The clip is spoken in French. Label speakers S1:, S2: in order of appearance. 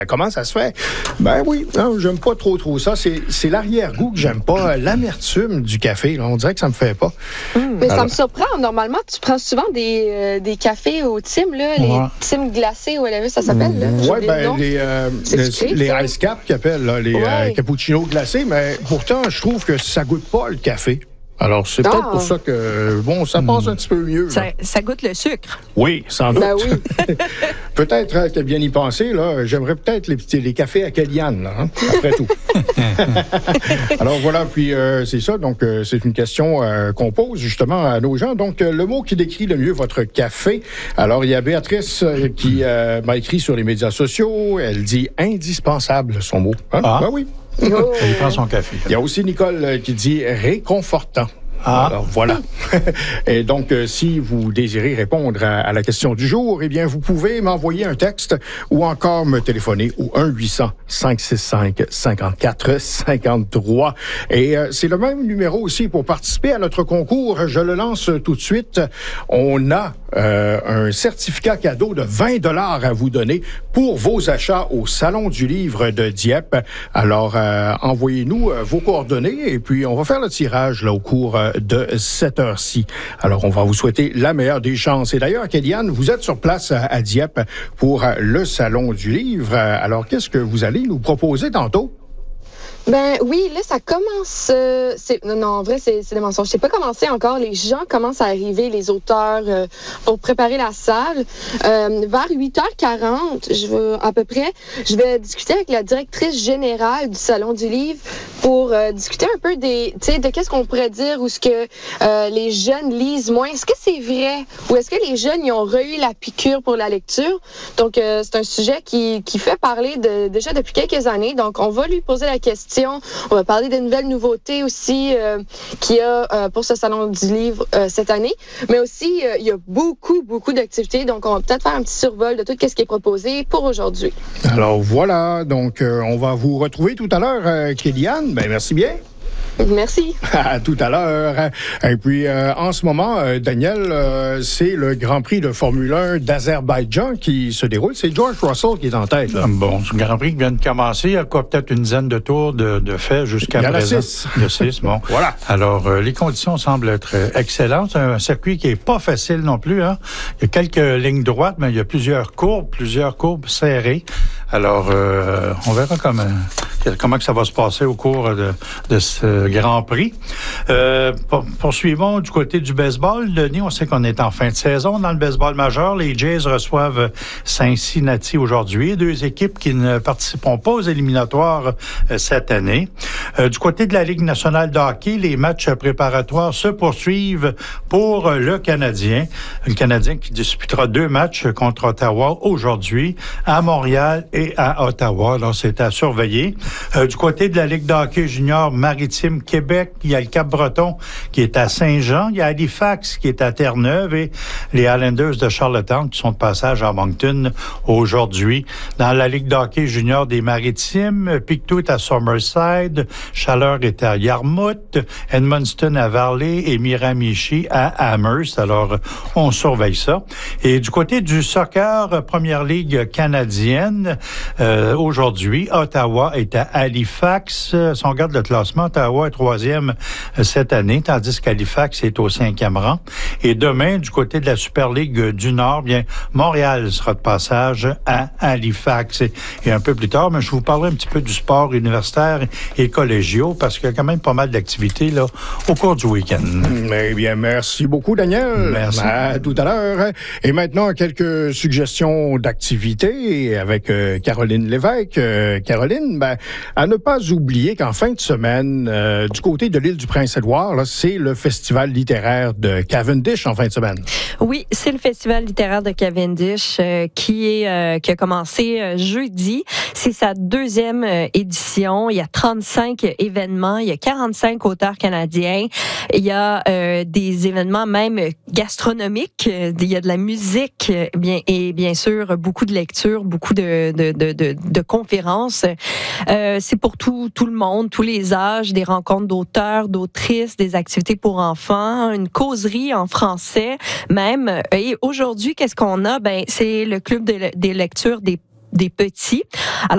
S1: Comment ça se fait? Ben oui, non, j'aime pas trop ça. C'est l'arrière-goût que j'aime pas, l'amertume du café. Là. On dirait que ça me fait pas.
S2: Mais ça me surprend. Normalement, tu prends souvent des cafés au Tim, là, les Tim glacés, ou ça s'appelle.
S1: Oui, ben les ice caps qu'ils appellent, là, les cappuccinos glacés, mais pourtant, je trouve que ça goûte pas le café. Alors, c'est peut-être pour ça que, ça passe un petit peu mieux.
S3: Ça goûte le sucre.
S1: Oui, sans doute.
S2: Ben oui.
S1: Peut-être que bien y penser, là, j'aimerais peut-être les cafés à Kellyanne, là, après tout. Alors voilà, puis c'est ça, donc c'est une question qu'on pose justement à nos gens. Donc, le mot qui décrit le mieux votre café. Alors, il y a Béatrice qui m'a écrit sur les médias sociaux. Elle dit indispensable, son mot. Hein? Ben oui.
S4: Il prend son café.
S1: Il y a aussi Nicole qui dit réconfortant. Alors, voilà. Et donc, si vous désirez répondre à la question du jour, eh bien, vous pouvez m'envoyer un texte ou encore me téléphoner au 1-800-565-5453. Et c'est le même numéro aussi pour participer à notre concours. Je le lance tout de suite. On a un certificat cadeau de 20 $ à vous donner pour vos achats au Salon du Livre de Dieppe. Alors, envoyez-nous vos coordonnées et puis on va faire le tirage là, au cours de cette heure-ci. Alors, on va vous souhaiter la meilleure des chances. Et d'ailleurs, Kellyanne, vous êtes sur place à Dieppe pour le Salon du Livre. Alors, qu'est-ce que vous allez nous proposer tantôt?
S2: Ben oui, là, ça commence... Non, en vrai, c'est des mensonges. C'est pas commencé encore. Les gens commencent à arriver, les auteurs, pour préparer la salle. Vers 8h40, je vais discuter avec la directrice générale du Salon du Livre pour discuter un peu de qu'est-ce qu'on pourrait dire ou ce que les jeunes lisent moins. Est-ce que c'est vrai ou est-ce que les jeunes y ont eu la piqûre pour la lecture? Donc, c'est un sujet qui fait parler déjà depuis quelques années. Donc, on va lui poser la question. On va parler des nouvelles nouveautés aussi qu'il y a pour ce Salon du Livre cette année. Mais aussi, il y a beaucoup d'activités. Donc, on va peut-être faire un petit survol de tout ce qui est proposé pour aujourd'hui.
S1: Alors, voilà. Donc, on va vous retrouver tout à l'heure, Kellyanne. Ben, merci bien.
S2: Merci.
S1: À tout à l'heure. Et puis, en ce moment, Daniel, c'est le Grand Prix de Formule 1 d'Azerbaïdjan qui se déroule. C'est George Russell qui est en tête. Là.
S4: Bon, c'est un Grand Prix qui vient de commencer. Il y a peut-être une dizaine de tours de fait jusqu'à présent. Il y a 6. Bon. Voilà. Alors, les conditions semblent être excellentes. C'est un circuit qui est pas facile non plus. Hein. Il y a quelques lignes droites, mais il y a plusieurs courbes serrées. Alors, on verra comment que ça va se passer au cours de ce Grand Prix. Poursuivons du côté du baseball. Denis, on sait qu'on est en fin de saison dans le baseball majeur. Les Jays reçoivent Cincinnati aujourd'hui. 2 équipes qui ne participeront pas aux éliminatoires cette année. Du côté de la Ligue nationale de hockey, les matchs préparatoires se poursuivent pour le Canadien. Le Canadien qui disputera 2 matchs contre Ottawa aujourd'hui à Montréal et à Ottawa. Alors, c'est à surveiller. Du côté de la Ligue de hockey junior maritime Québec, il y a le Cap-Breton qui est à Saint-Jean, il y a Halifax qui est à Terre-Neuve et les Highlanders de Charlottetown qui sont de passage à Moncton aujourd'hui. Dans la Ligue de hockey junior des maritimes, Pictou est à Summerside, Chaleur est à Yarmouth, Edmundston à Varley et Miramichi à Amherst. Alors, on surveille ça. Et du côté du soccer, Première Ligue canadienne, aujourd'hui, Ottawa est à Halifax. Si on regarde le classement, Ottawa est 3e cette année, tandis qu'Halifax est au 5e rang. Et demain, du côté de la Super Ligue du Nord, bien, Montréal sera de passage à Halifax. Et un peu plus tard, mais je vous parlerai un petit peu du sport universitaire et collégiaux, parce qu'il y a quand même pas mal d'activités là au cours du week-end.
S1: Eh bien, merci beaucoup, Daniel.
S4: Merci.
S1: À tout à l'heure. Et maintenant, quelques suggestions d'activités avec Caroline Lévesque. Caroline, à ne pas oublier qu'en fin de semaine, du côté de l'île du Prince-Édouard, là, c'est le festival littéraire de Cavendish en fin de semaine.
S3: Oui, c'est le festival littéraire de Cavendish qui a commencé jeudi. C'est sa 2e édition. Il y a 35 événements. Il y a 45 auteurs canadiens. Il y a des événements même gastronomiques. Il y a de la musique, bien sûr, beaucoup de lectures, beaucoup de conférences. C'est pour tout le monde, tous les âges, des rencontres d'auteurs, d'autrices, des activités pour enfants, une causerie en français même. Et aujourd'hui, qu'est-ce qu'on a? C'est le club des lectures des petits. Alors,